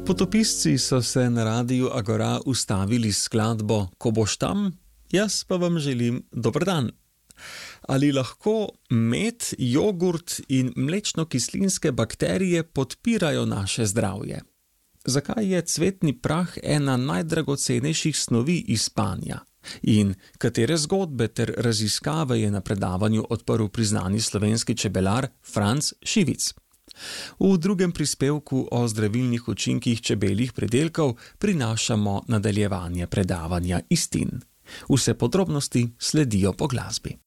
Potopisci so se na Radiu Agora ustavili s skladbo Ko boš tam, jaz pa vam želim dober dan. Ali lahko med, jogurt in mlečno-kislinske bakterije podpirajo naše zdravje? Zakaj je cvetni prah ena najdragocenejših snovi iz panja? In katere zgodbe ter raziskave je na predavanju odprl priznani slovenski čebelar Franc Šivic? V drugem prispevku o zdravilnih učinkih čebeljih pridelkov prinašamo nadaljevanje predavanja Istin. Vse podrobnosti sledijo po glasbi.